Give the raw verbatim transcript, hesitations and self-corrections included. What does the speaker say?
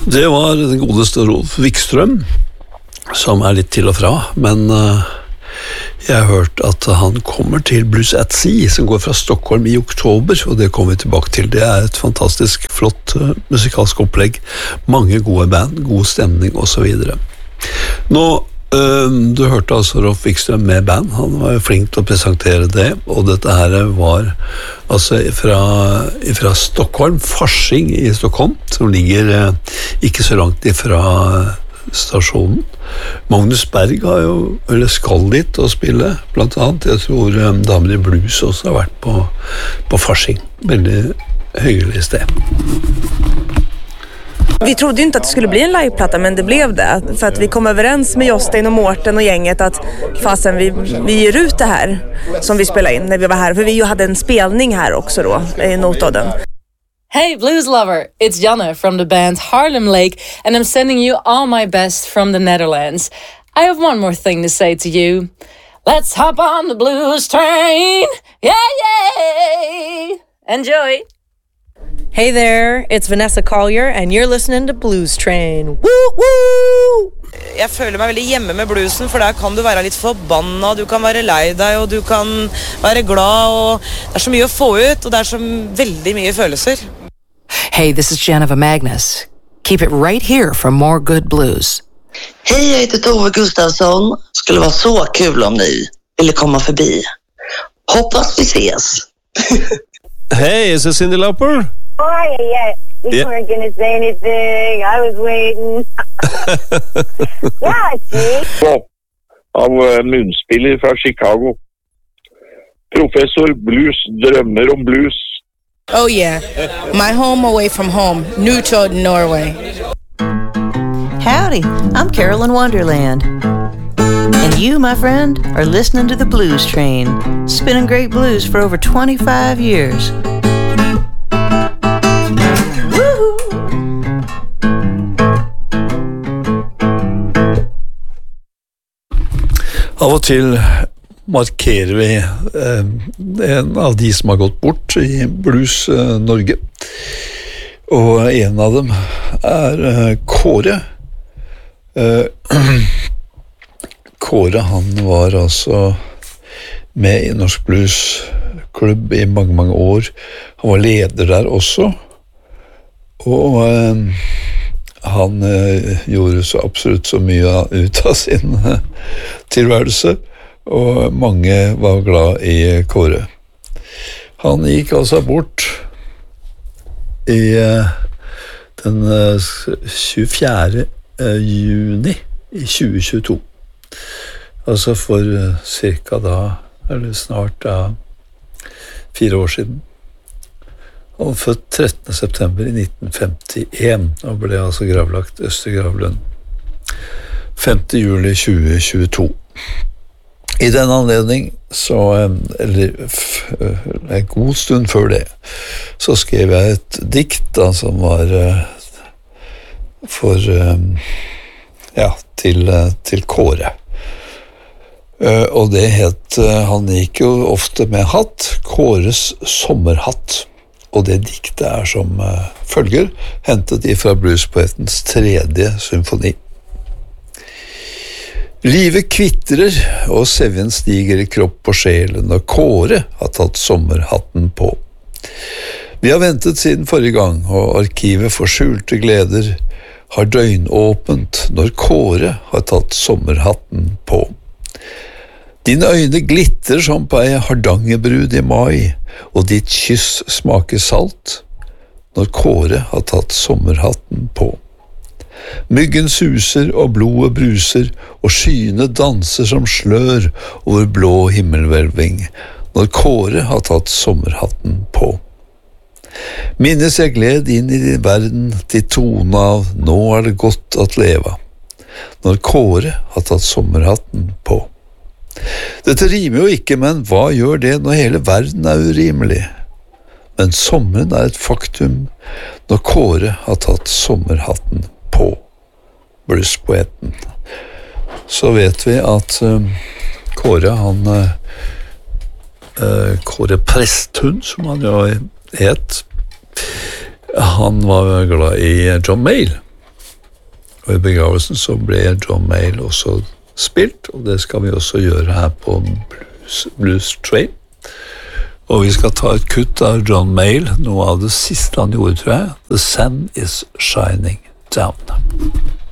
Det var den godeste Rolf Wikström, som er litt til og fra, men uh, jeg har hørt at han kommer til Blues at Sea, som går fra Stockholm i oktober, og det kommer vi tilbake til. Det er et fantastisk flott uh, musikalsk opplegg, mange gode band, god stemning og så videre. Nå, uh, du hørte altså Rolf Wikström med band, han var flink til å presentere det, og dette her var altså fra, fra Stockholm, Farsing i Stockholm, som ligger uh, ikke så langt ifra stasjonen. Magnus Berg har jo, eller skal dit og spille, blant annet. Jeg tror um, Damer i Blues også har vært på, på Farsing. Veldig hyggelig sted. Vi trodde ju inte att det skulle bli en liveplatta, men det blev det. För att vi kom överens med Jostein och Mårten och gänget att fasen, vi, vi ger ut det här som vi spelade in när vi var här. För vi ju hade en spelning här också då, i Notodden. Hey blues lover, it's Janne from the band Harlem Lake, and I'm sending you all my best from the Netherlands. I have one more thing to say to you. Let's hop on the blues train. Yeah, yeah. Enjoy. Hey there, it's Vanessa Collier, and you're listening to Blues Train. Woo, woo! Jeg føler meg veldig hjemme med bluesen, for der kan du være litt forbanna, du kan være lei deg, og du kan være glad, og det er så mye å få ut, og det er så veldig mye følelser. Hey, this is Jennifer Magnus. Keep it right here for more good blues. Hej, jag heter Tove Gustafsson. Skulle vara så kul om ni ville komma förbi. Hoppas vi ses. Hey, is it Cyndi Lauper? Oh, yeah, yeah. You yeah. weren't going to say anything. I was waiting. Yeah, see? Av uh, munnspiller fra Chicago. Professor Blues drømmer om blues. Oh, yeah. My home away from home. Newtown, Norway. Howdy, I'm Carolyn Wonderland. And you, my friend, are listening to the Blues Train, spinning great blues for over twenty-five years. Av og til markerer vi eh, en av de som har gått bort i Blues eh, Norge. Og en av dem er eh, Kåre. Eh, Kåre, han var altså med i Norsk Blues Klubb i mange, mange år. Han var leder der også. Og eh, han eh, gjorde så absolutt så mye ut av sin eh, tilværelse, og mange var glad i Kåre. Han gikk altså bort i eh, den eh, tjuefjerde eh, juni i tjue tjueto. Altså for uh, cirka da, eller snart da, fire år siden. Han var født trettende september i nitten femtien, og ble altså gravlagt Østergravlund femte juli tjue tjueto. I den anledning, så, eller en god stund før det, så skrev jeg et dikt da, som var uh, for, um, ja, til, uh, til Kåre. Uh, og det het, uh, han gikk jo ofte med hatt, Kåres sommerhatt. Og det diktet er som uh, følger, hentet ifra bluespoetens tredje symfoni. Livet kvitrer, og sevjen stiger i kropp og sjel når Kåre har tatt sommerhatten på. Vi har ventet siden forrige gang, og arkivet for skjulte gleder har døgnåpent når Kåre har tatt sommerhatten på. Dine øyne glitter som på ei hardangerbrud i mai, og ditt kyss smaker salt når Kåre har tatt sommerhatten på. Myggen suser og blodet bruser, og skyene danser som slør over blå himmelhvelving når Kåre har tatt sommerhatten på. Minnes jeg gled inn i din verden til tone av nå er det godt at leva, når Kåre har tatt sommerhatten på. Dette rimer jo ikke, men hva gjør det når hele verden er urimelig? Men sommeren er et faktum når Kåre har tatt sommerhatten på. Bluespoeten. Så vet vi at uh, Kåre, han uh, Kåre Presthund, som han jo het, han var glad i John Mayall. Og i begravelsen så ble John Mayall også spilt, og det skal vi også gjøre her på Blues, Blues Train. Og vi skal ta et kutt av John Mayall, noe av det siste han gjorde, tror jeg. The sun is shining down.